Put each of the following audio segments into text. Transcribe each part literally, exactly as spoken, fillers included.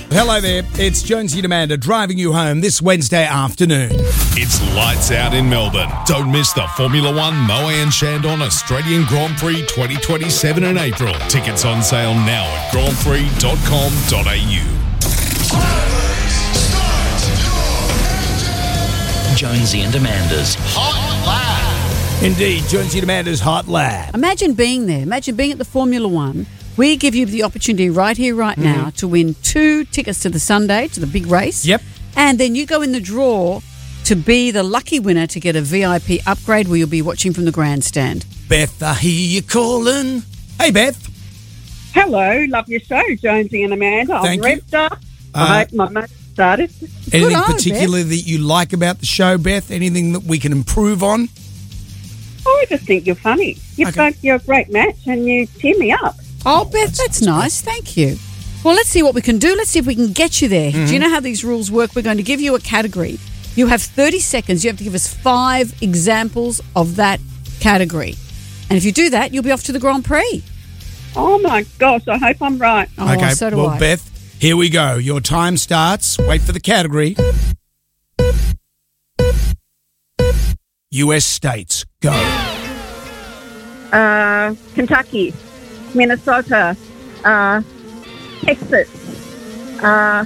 Hello there, it's Jonesy and Amanda driving you home this Wednesday afternoon. It's lights out in Melbourne. Don't miss the Formula One Moe and Chandon Australian Grand Prix twenty twenty-seven in April. Tickets on sale now at grand prix dot com dot a u. Jonesy and Amanda's Hot Lap. Indeed, Jonesy and Amanda's Hot Lap. Imagine being there. Imagine being at the Formula One. We give you the opportunity right here, right mm. now, to win two tickets to the Sunday, to the big race. Yep. And then you go in the draw to be the lucky winner to get a V I P upgrade where you'll be watching from the grandstand. Beth, I hear you calling. Hey, Beth. Hello, love your show, Jonesy and Amanda. I'm Thank you. revved up. Uh, I hope my mate started. Anything on, particular Beth. that you like about the show, Beth? Anything that we can improve on? Oh, I just think you're funny. You Okay. both, you're a great match and you cheer me up. Oh, Beth, that's nice. Thank you. Well, let's see what we can do. Let's see if we can get you there. Mm-hmm. Do you know how these rules work? We're going to give you a category. You have thirty seconds. You have to give us five examples of that category. And if you do that, you'll be off to the Grand Prix. Oh, my gosh, I hope I'm right. Oh, okay, so do well, I. Beth, here we go. Your time starts. Wait for the category. U S states. Go. Uh, Kentucky, Minnesota, uh, Texas, uh,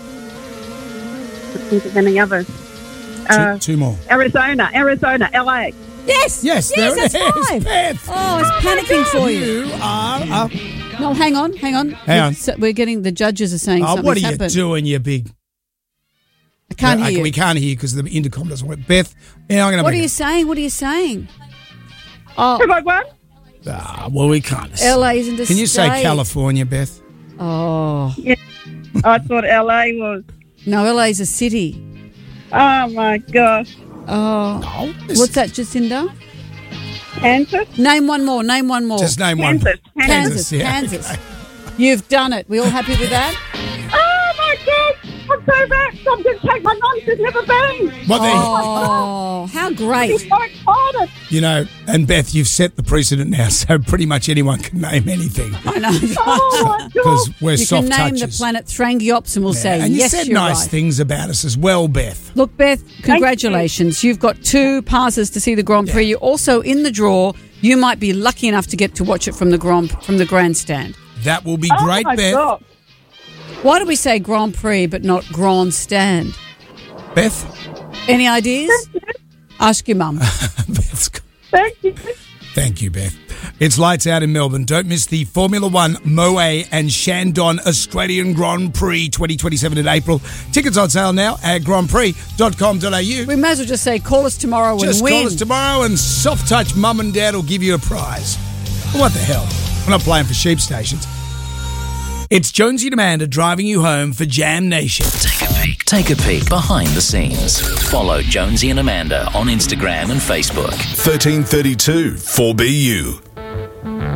let's think of any others. Uh, two, two more. Arizona, Arizona, L A. Yes. Yes, yes, there that's it is, five. Beth. Oh, I was panicking for you. You are up. No, hang on, hang on. Hang on. We're, we're getting, the judges are saying Oh, something's what are you happened. doing, you big... I can't No, hear you. We can't hear you because the intercom doesn't work. Beth, yeah, I'm going to What are make you it. saying? What are you saying? Oh, Have I won? Ah, well, we can't. L A isn't a Can you say state. California, Beth? Oh, I thought L A was. no, L A is a city. Oh, my gosh. Oh, No. this- what's that, Jacinda? Kansas? Name one more. Name one more. Just name Kansas. one. Kansas. yeah, Kansas. okay. You've done it. We all happy with that? Oh, my gosh. I'm so vexed. I'm going to take my mum. She's never been. Well, there, Oh, how great. She's so excited. you know, and Beth, you've set the precedent now, so pretty much anyone can name anything I know. Oh, my because gosh. we're You soft can name touches. the planet Thrangiops and we'll say, and you yes, said you're nice right. things about us as well, Beth. Look, Beth, congratulations. You've got two passes to see the Grand Prix. Yeah. You're also in the draw. You might be lucky enough to get to watch it from the Grand from the grandstand. That will be Oh, great, my Beth. gosh. Why do we say Grand Prix but not Grand Stand? Beth? Any ideas? Ask your mum. Beth's got- Thank you. Thank you, Beth. It's lights out in Melbourne. Don't miss the Formula One Moe and Chandon Australian Grand Prix twenty twenty-seven in April. Tickets on sale now at grand prix dot com dot a u. We may as well just say call us tomorrow Just and win. call us tomorrow and soft touch mum and dad will give you a prize. What the hell? We're not playing for sheep stations. It's Jonesy and Amanda driving you home for Jam Nation. Take a peek. Take a peek behind the scenes. Follow Jonesy and Amanda on Instagram and Facebook. thirteen thirty-two four B U.